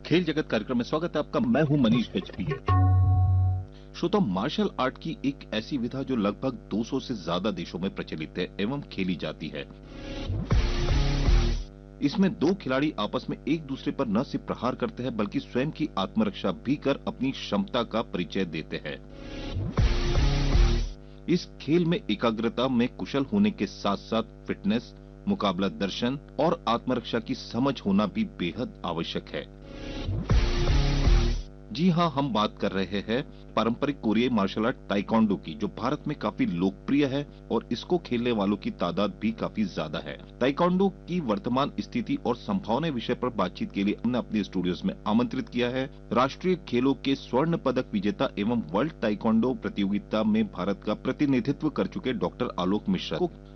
खेल जगत कार्यक्रम में स्वागत है आपका। मैं हूं मनीष गजभिये। श्रोताओं, मार्शल आर्ट की एक ऐसी विधा जो लगभग 200 से ज्यादा देशों में प्रचलित है एवं खेली जाती है। इसमें दो खिलाड़ी आपस में एक दूसरे पर न सिर्फ प्रहार करते हैं बल्कि स्वयं की आत्मरक्षा भी कर अपनी क्षमता का परिचय देते हैं। इस खेल में एकाग्रता में कुशल होने के साथ साथ फिटनेस, मुकाबला दर्शन और आत्मरक्षा की समझ होना भी बेहद आवश्यक है। जी हां, हम बात कर रहे हैं पारंपरिक कोरियाई मार्शल आर्ट ताइक्वांडो की, जो भारत में काफी लोकप्रिय है और इसको खेलने वालों की तादाद भी काफी ज्यादा है। ताइक्वांडो की वर्तमान स्थिति और संभावनाएं विषय पर बातचीत के लिए हमने अपने स्टूडियोज में आमंत्रित किया है राष्ट्रीय खेलों के स्वर्ण पदक विजेता एवं वर्ल्ड ताइक्वांडो प्रतियोगिता में भारत का प्रतिनिधित्व कर चुके डॉक्टर आलोक मिश्रा को।